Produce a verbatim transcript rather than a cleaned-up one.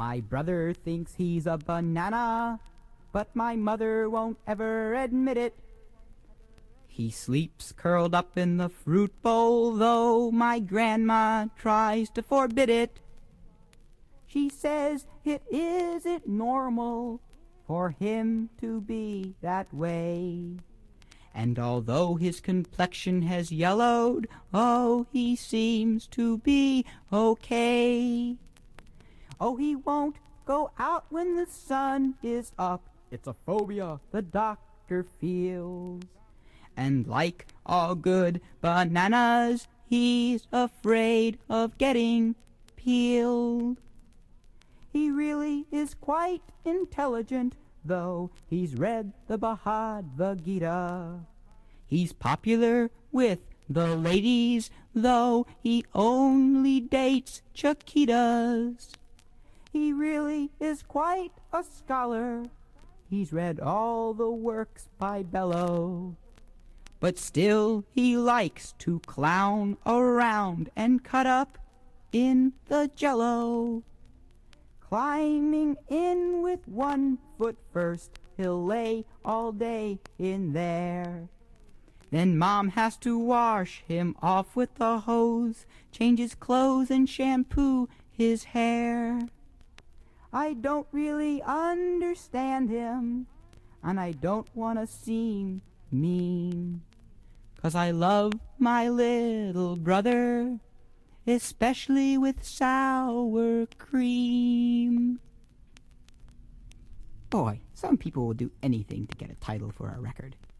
My brother thinks he's a banana, but my mother won't ever admit it. He sleeps curled up in the fruit bowl, though my grandma tries to forbid it. She says it isn't normal for him to be that way. And although his complexion has yellowed, oh, he seems to be okay. Oh, he won't go out when the sun is up. It's a phobia the doctor feels. And like all good bananas, he's afraid of getting peeled. He really is quite intelligent, though he's read the Bhagavad Gita. He's popular with the ladies, though he only dates Chiquitas. He really is quite a scholar. He's read all the works by Bellow. But still he likes to clown around and cut up in the Jello. Climbing in with one foot first, he'll lay all day in there. Then Mom has to wash him off with the hose, change his clothes and shampoo his hair. I don't really understand him, and I don't want to seem mean, 'cause I love my little brother, especially with sour cream. Boy, some people will do anything to get a title for a record.